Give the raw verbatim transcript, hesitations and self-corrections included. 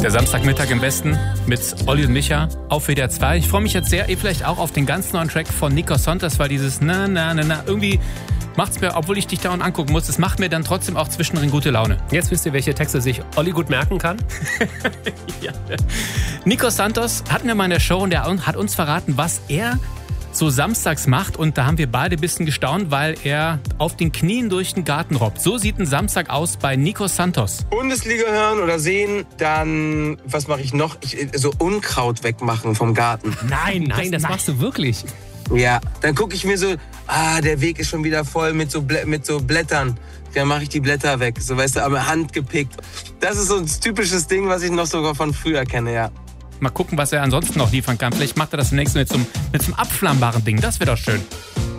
Der Samstagmittag im Westen mit Olli und Micha auf W D R zwei. Ich freue mich jetzt sehr, eh vielleicht auch auf den ganz neuen Track von Nico Santos, weil dieses na, na, na, na, irgendwie macht's mir, obwohl ich dich dauernd angucken muss, es macht mir dann trotzdem auch zwischendrin gute Laune. Jetzt wisst ihr, welche Texte sich Olli gut merken kann. Ja. Nico Santos hatten wir mal in der Show und der hat uns verraten, was er so samstags macht, und da haben wir beide ein bisschen gestaunt, weil er auf den Knien durch den Garten robbt. So sieht ein Samstag aus bei Nico Santos. Bundesliga hören oder sehen, dann, was mache ich noch? Ich, so Unkraut wegmachen vom Garten. Nein, nein, das, das machst du wirklich. Ja, dann gucke ich mir so, ah, der Weg ist schon wieder voll mit so, Blä- mit so Blättern. Dann mache ich die Blätter weg, so, weißt du, aber handgepickt. Das ist so ein typisches Ding, was ich noch sogar von früher kenne, ja. Mal gucken, was er ansonsten noch liefern kann. Vielleicht macht er das demnächst mit so einem, mit so einem abflammbaren Ding. Das wäre doch schön.